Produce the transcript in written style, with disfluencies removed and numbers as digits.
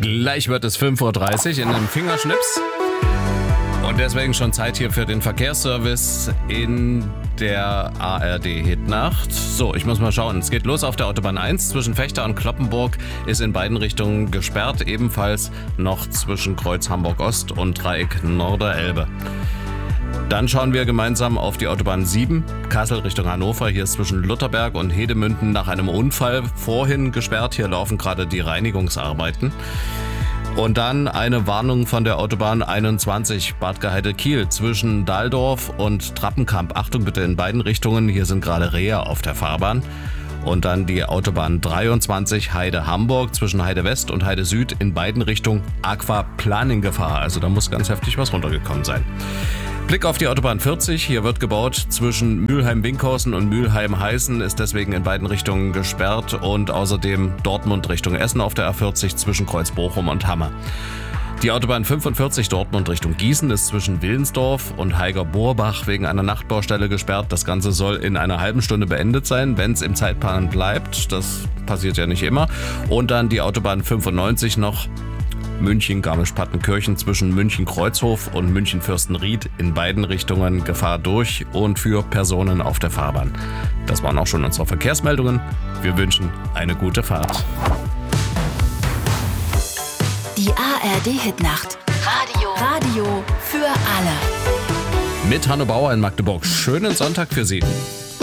Gleich wird es 5:30 Uhr in einem Fingerschnips. Und deswegen schon Zeit hier für den Verkehrsservice in der ARD-Hitnacht. So, ich muss mal schauen. Es geht los auf der Autobahn 1 zwischen Vechta und Cloppenburg. Ist in beiden Richtungen gesperrt. Ebenfalls noch zwischen Kreuz Hamburg-Ost und Dreieck Norderelbe. Dann schauen wir gemeinsam auf die Autobahn 7, Kassel Richtung Hannover. Hier ist zwischen Lutherberg und Hedemünden nach einem Unfall vorhin gesperrt. Hier laufen gerade die Reinigungsarbeiten. Und dann eine Warnung von der Autobahn 21 Bad Gaheide-Kiel zwischen Dahldorf und Trappenkamp. Achtung bitte in beiden Richtungen, hier sind gerade Rehe auf der Fahrbahn. Und dann die Autobahn 23 Heide-Hamburg zwischen Heide West und Heide Süd in beiden Richtungen Aquaplaning-Gefahr. Also da muss ganz heftig was runtergekommen sein. Blick auf die Autobahn 40, hier wird gebaut zwischen Mülheim-Winkhausen und Mülheim-Heißen, ist deswegen in beiden Richtungen gesperrt und außerdem Dortmund Richtung Essen auf der A40 zwischen Kreuz-Bochum und Hamme. Die Autobahn 45 Dortmund Richtung Gießen ist zwischen Willensdorf und Heiger-Bohrbach wegen einer Nachtbaustelle gesperrt. Das Ganze soll in einer halben Stunde beendet sein, wenn es im Zeitplan bleibt. Das passiert ja nicht immer. Und dann die Autobahn 95 noch München-Garmisch-Partenkirchen zwischen München-Kreuzhof und München-Fürstenried in beiden Richtungen Gefahr durch und für Personen auf der Fahrbahn. Das waren auch schon unsere Verkehrsmeldungen. Wir wünschen eine gute Fahrt. Die ARD-Hitnacht. Radio für alle. Mit Hanno Bauer in Magdeburg. Schönen Sonntag für Sie.